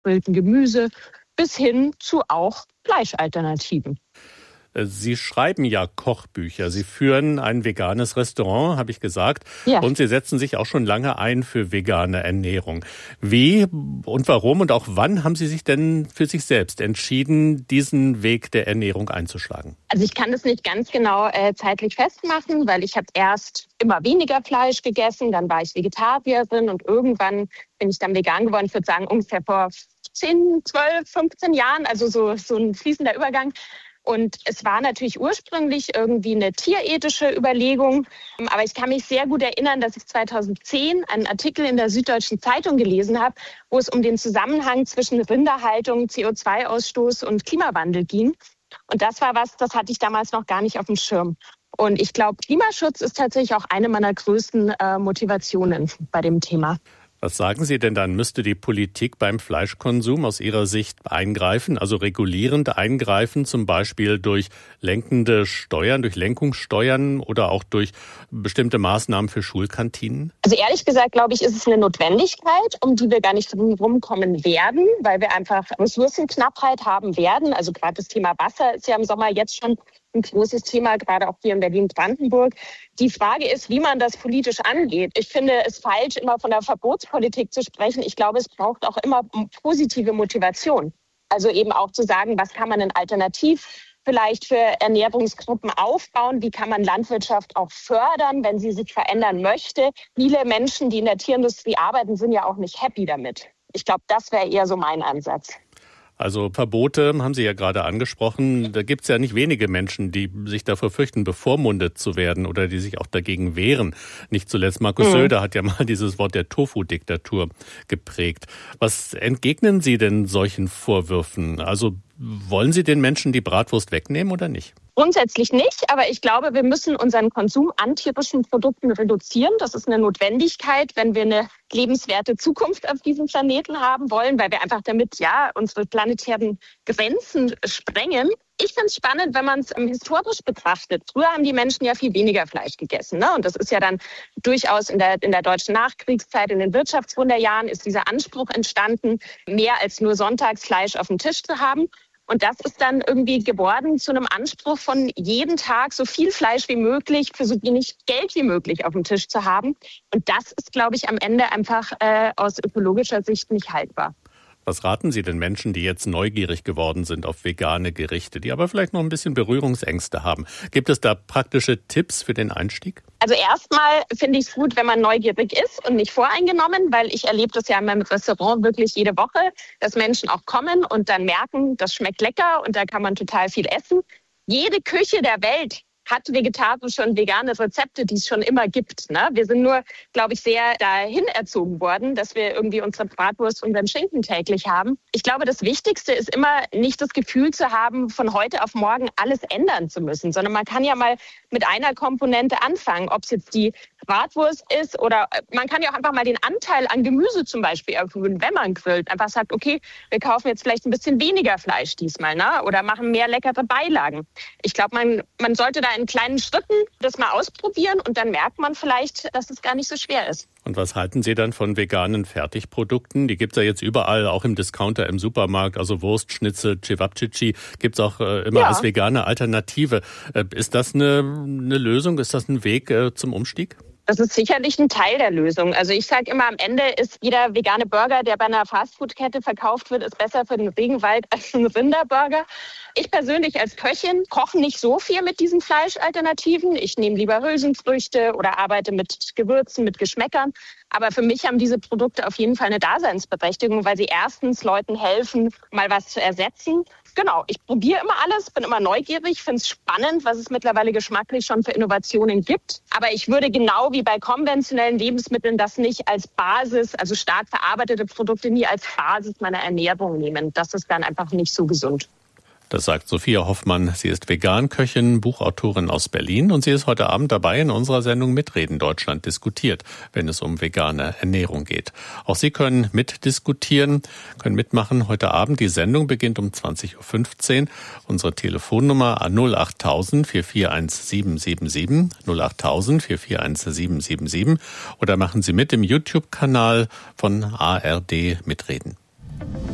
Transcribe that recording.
gegrillten Gemüse bis hin zu auch Fleischalternativen. Sie schreiben ja Kochbücher. Sie führen ein veganes Restaurant, habe ich gesagt. Ja. Und Sie setzen sich auch schon lange ein für vegane Ernährung. Wie und warum und auch wann haben Sie sich denn für sich selbst entschieden, diesen Weg der Ernährung einzuschlagen? Also ich kann das nicht ganz genau zeitlich festmachen, weil ich habe erst immer weniger Fleisch gegessen, dann war ich Vegetarierin und irgendwann bin ich dann vegan geworden. Ich würde sagen ungefähr vor 10, 12, 15 Jahren, also so ein fließender Übergang. Und es war natürlich ursprünglich irgendwie eine tierethische Überlegung. Aber ich kann mich sehr gut erinnern, dass ich 2010 einen Artikel in der Süddeutschen Zeitung gelesen habe, wo es um den Zusammenhang zwischen Rinderhaltung, CO2-Ausstoß und Klimawandel ging. Und das war was, das hatte ich damals noch gar nicht auf dem Schirm. Und ich glaube, Klimaschutz ist tatsächlich auch eine meiner größten Motivationen bei dem Thema. Was sagen Sie denn dann? Müsste die Politik beim Fleischkonsum aus Ihrer Sicht eingreifen, also regulierend eingreifen, zum Beispiel durch lenkende Steuern, durch Lenkungssteuern oder auch durch bestimmte Maßnahmen für Schulkantinen? Also ehrlich gesagt, glaube ich, ist es eine Notwendigkeit, um die wir gar nicht drum rumkommen werden, weil wir einfach Ressourcenknappheit haben werden. Also gerade das Thema Wasser ist ja im Sommer jetzt schon ein großes Thema, gerade auch hier in Berlin-Brandenburg. Die Frage ist, wie man das politisch angeht. Ich finde es falsch, immer von der Verbotspolitik zu sprechen. Ich glaube, es braucht auch immer positive Motivation. Also eben auch zu sagen, was kann man denn alternativ vielleicht für Ernährungsgruppen aufbauen? Wie kann man Landwirtschaft auch fördern, wenn sie sich verändern möchte? Viele Menschen, die in der Tierindustrie arbeiten, sind ja auch nicht happy damit. Ich glaube, das wäre eher so mein Ansatz. Also Verbote haben Sie ja gerade angesprochen. Da gibt es ja nicht wenige Menschen, die sich davor fürchten, bevormundet zu werden oder die sich auch dagegen wehren. Nicht zuletzt Markus Söder hat ja mal dieses Wort der Tofu-Diktatur geprägt. Was entgegnen Sie denn solchen Vorwürfen? Also wollen Sie den Menschen die Bratwurst wegnehmen oder nicht? Grundsätzlich nicht, aber ich glaube, wir müssen unseren Konsum an tierischen Produkten reduzieren. Das ist eine Notwendigkeit, wenn wir eine lebenswerte Zukunft auf diesem Planeten haben wollen, weil wir einfach damit unsere planetären Grenzen sprengen. Ich finde es spannend, wenn man es historisch betrachtet. Früher haben die Menschen ja viel weniger Fleisch gegessen, ne? Und das ist ja dann durchaus in der deutschen Nachkriegszeit, in den Wirtschaftswunderjahren ist dieser Anspruch entstanden, mehr als nur Sonntagsfleisch auf dem Tisch zu haben. Und das ist dann irgendwie geworden zu einem Anspruch von jeden Tag so viel Fleisch wie möglich für so wenig Geld wie möglich auf dem Tisch zu haben. Und das ist, glaube ich, am Ende einfach aus ökologischer Sicht nicht haltbar. Was raten Sie den Menschen, die jetzt neugierig geworden sind auf vegane Gerichte, die aber vielleicht noch ein bisschen Berührungsängste haben? Gibt es da praktische Tipps für den Einstieg? Also erstmal finde ich es gut, wenn man neugierig ist und nicht voreingenommen, weil ich erlebe das ja in meinem Restaurant wirklich jede Woche, dass Menschen auch kommen und dann merken, das schmeckt lecker und da kann man total viel essen. Jede Küche der Welt hat vegetarische und vegane Rezepte, die es schon immer gibt. Ne? Wir sind nur, glaube ich, sehr dahin erzogen worden, dass wir irgendwie unsere Bratwurst und unseren Schinken täglich haben. Ich glaube, das Wichtigste ist immer nicht das Gefühl zu haben, von heute auf morgen alles ändern zu müssen, sondern man kann ja mal mit einer Komponente anfangen, ob es jetzt die Bratwurst ist oder man kann ja auch einfach mal den Anteil an Gemüse zum Beispiel erhöhen, wenn man grillt. Einfach sagt, okay, wir kaufen jetzt vielleicht ein bisschen weniger Fleisch diesmal, ne? Oder machen mehr leckere Beilagen. Ich glaube, man sollte da in kleinen Schritten das mal ausprobieren und dann merkt man vielleicht, dass es gar nicht so schwer ist. Und was halten Sie dann von veganen Fertigprodukten? Die gibt's ja jetzt überall, auch im Discounter, im Supermarkt. Also Wurst, Schnitzel, Cevapcici gibt's auch immer als vegane Alternative. Ist das eine Lösung? Ist das ein Weg zum Umstieg? Das ist sicherlich ein Teil der Lösung. Also ich sage immer, am Ende ist jeder vegane Burger, der bei einer Fastfood-Kette verkauft wird, ist besser für den Regenwald als ein Rinderburger. Ich persönlich als Köchin koche nicht so viel mit diesen Fleischalternativen. Ich nehme lieber Hülsenfrüchte oder arbeite mit Gewürzen, mit Geschmäckern. Aber für mich haben diese Produkte auf jeden Fall eine Daseinsberechtigung, weil sie erstens Leuten helfen, mal was zu ersetzen. Genau, ich probiere immer alles, bin immer neugierig, finde es spannend, was es mittlerweile geschmacklich schon für Innovationen gibt. Aber ich würde genau wie bei konventionellen Lebensmitteln das nicht als Basis, also stark verarbeitete Produkte nie als Basis meiner Ernährung nehmen. Das ist dann einfach nicht so gesund. Das sagt Sophia Hoffmann. Sie ist Veganköchin, Buchautorin aus Berlin und sie ist heute Abend dabei in unserer Sendung Mitreden Deutschland diskutiert, wenn es um vegane Ernährung geht. Auch Sie können mitdiskutieren, können mitmachen heute Abend. Die Sendung beginnt um 20.15 Uhr. Unsere Telefonnummer 08000 441 777, 08000 441 777 oder machen Sie mit im YouTube-Kanal von ARD Mitreden.